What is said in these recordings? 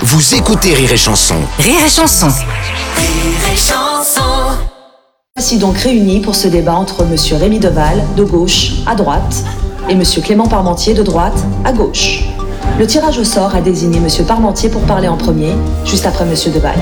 Vous écoutez Rire et Chanson. Rire et Chanson. Rire et Chanson. Voici donc réunis pour ce débat entre monsieur Rémi Deval, de gauche à droite, et monsieur Clément Parmentier, de droite à gauche. Le tirage au sort a désigné monsieur Parmentier pour parler en premier, juste après monsieur Deval.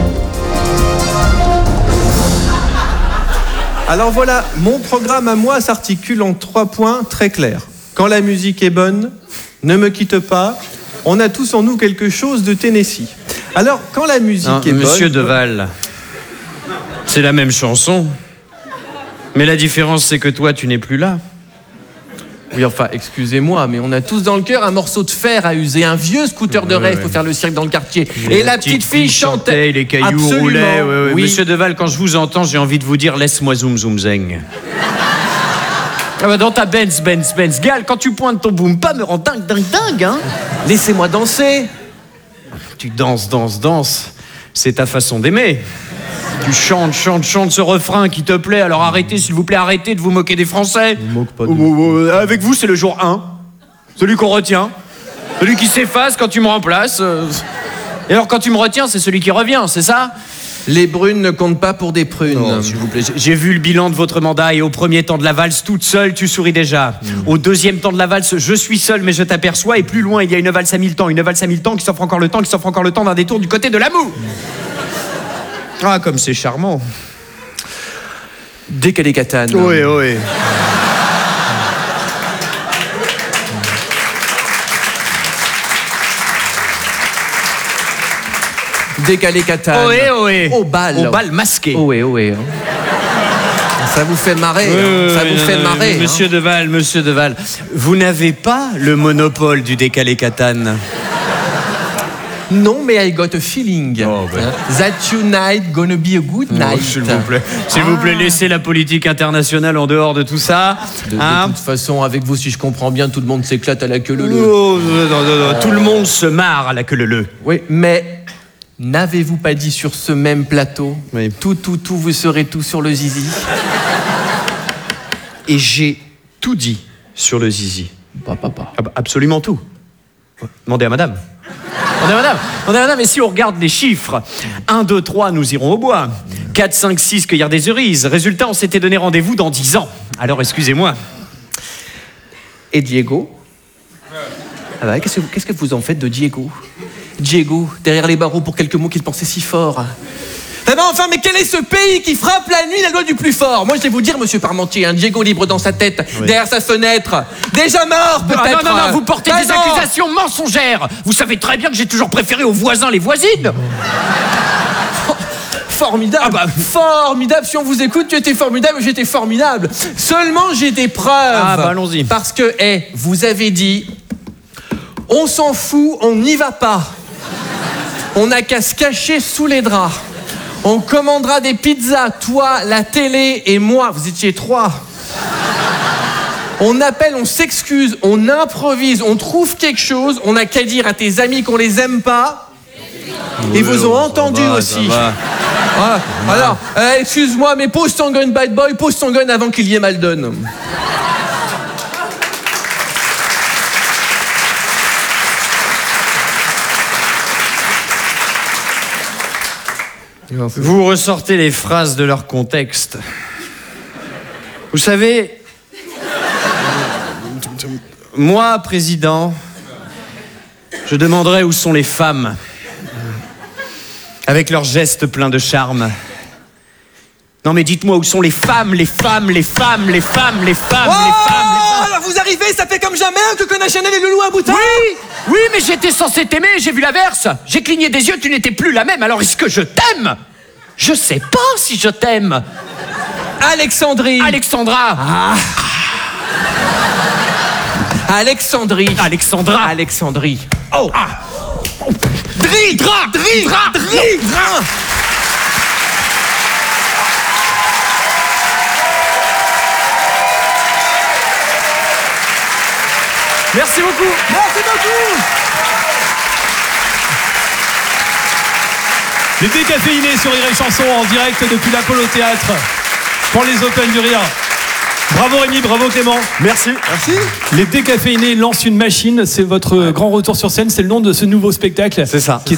Alors voilà, mon programme à moi s'articule en 3 points très clairs. Quand la musique est bonne, ne me quitte pas, on a tous en nous quelque chose de Tennessee. Alors, quand la musique est bonne... Monsieur Deval, c'est la même chanson, mais la différence c'est que toi tu n'es plus là. Oui, enfin, excusez-moi, mais on a tous dans le cœur un morceau de fer à user, un vieux scooter de rêve pour faire le cirque dans le quartier. Et la petite fille chantait. Les cailloux Absolument. roulaient. Oui. Monsieur Deval, quand je vous entends, j'ai envie de vous dire laisse-moi zoom zoom zeng. Ah bah dans ta Benz, Gal, quand tu pointes ton boom pas me rend dingue, hein. Laissez-moi danser. Tu danses, c'est ta façon d'aimer. Tu chantes ce refrain qui te plaît, alors arrêtez, s'il vous plaît, arrêtez de vous moquer des Français. Je me moque pas de... Avec vous, c'est le jour 1. Celui qu'on retient. Celui qui s'efface quand tu me remplaces. Et alors, quand tu me retiens, c'est celui qui revient, c'est ça ? Les brunes ne comptent pas pour des prunes. Non, s'il vous plaît. J'ai vu le bilan de votre mandat et au premier temps de la valse, toute seule, tu souris déjà. Au deuxième temps de la valse, je suis seul, mais je t'aperçois. Et plus loin, il y a une valse à 1000 temps. Une valse à 1000 temps qui s'offre encore le temps d'un détour du côté de l'amour. Ah, comme c'est charmant. Décalé Catane. Oui. Décalé Catane. Ohé. Au bal. Au bal masqué. Ohé. Ça vous fait marrer. Ça vous fait marrer. Monsieur Deval, vous n'avez pas le monopole du décalé Catane. Non, mais I got a feeling. That tonight gonna be a good night. S'il vous plaît, laissez la politique internationale en dehors de tout ça. De toute façon, avec vous, si je comprends bien, tout le monde s'éclate à la queue leu. Non. Tout le monde se marre à la queue leu. Oui, mais n'avez-vous pas dit sur ce même plateau, oui. Tout, vous serez tout sur le zizi? Et j'ai tout dit sur le zizi. Papa. Ah bah, absolument tout. Demandez à madame. Et si on regarde les chiffres, 1, 2, 3, nous irons au bois. 4, 5, 6, cueillir des cerises. Résultat, on s'était donné rendez-vous dans 10 ans. Alors, excusez-moi. Et Diego? Ah bah, qu'est-ce que vous en faites de Diego? Diego, derrière les barreaux pour quelques mots qu'il pensait si fort. Eh ben enfin, mais quel est ce pays qui frappe la nuit la loi du plus fort? Moi, je vais vous dire, monsieur Parmentier, un Diego libre dans sa tête, derrière sa fenêtre, déjà mort peut-être. Non, vous portez des accusations mensongères. Vous savez très bien que j'ai toujours préféré aux voisins les voisines. Formidable. Formidable. Si on vous écoute, tu étais formidable, j'étais formidable. Seulement, j'ai des preuves. Ah bah allons-y. Parce que, vous avez dit, on s'en fout, on n'y va pas. On n'a qu'à se cacher sous les draps. On commandera des pizzas, toi, la télé et moi. Vous étiez 3. On appelle, on s'excuse, on improvise, on trouve quelque chose. On n'a qu'à dire à tes amis qu'on les aime pas. Ils vous ont entendu aussi. Voilà. Alors, excuse-moi, mais pose ton gun, bad boy, pose ton gun avant qu'il y ait mal donne. Vous ressortez les phrases de leur contexte. Vous savez, moi, président, je demanderais où sont les femmes, avec leurs gestes pleins de charme. Non mais dites-moi où sont les femmes. Alors vous arrivez, ça fait comme jamais que connaît Chanel et Loulou à bouton. Oui, mais j'étais censé t'aimer, j'ai vu l'inverse. J'ai cligné des yeux, tu n'étais plus la même. Alors est-ce que je t'aime? Je sais pas si je t'aime. Alexandra. Alexandrie. Oh. Dra. Merci beaucoup. Les décaféinés sur Rire et Chanson en direct depuis l'Apollo Théâtre pour les Open du Rire. Bravo Rémi, bravo Clément. Merci. Les décaféinés lancent une machine, c'est votre grand retour sur scène, c'est le nom de ce nouveau spectacle. C'est ça.